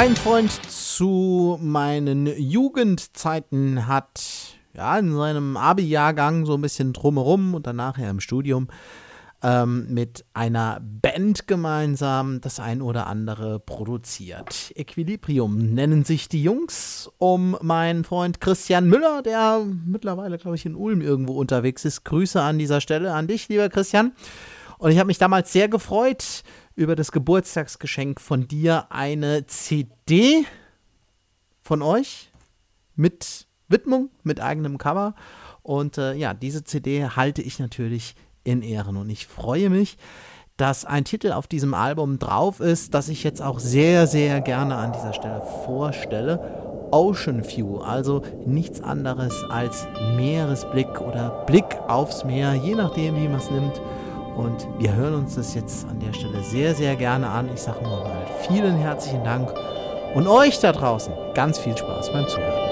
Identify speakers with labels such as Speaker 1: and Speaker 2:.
Speaker 1: Ein Freund zu meinen Jugendzeiten hat in seinem Abi-Jahrgang so ein bisschen drumherum und dann nachher im Studium mit einer Band gemeinsam das ein oder andere produziert. Equilibrium nennen sich die Jungs, um meinen Freund Christian Müller, der mittlerweile, glaube ich, in Ulm irgendwo unterwegs ist. Grüße an dieser Stelle an dich, lieber Christian. Und ich habe mich damals sehr gefreut über das Geburtstagsgeschenk von dir, eine CD von euch mit Widmung, mit eigenem Cover. Und diese CD halte ich natürlich in Ehren. Und ich freue mich, dass ein Titel auf diesem Album drauf ist, das ich jetzt auch sehr, sehr gerne an dieser Stelle vorstelle. Ocean View, also nichts anderes als Meeresblick oder Blick aufs Meer, je nachdem, wie man es nimmt. Und wir hören uns das jetzt an der Stelle sehr, sehr gerne an. Ich sage nur mal vielen herzlichen Dank und euch da draußen ganz viel Spaß beim Zuhören.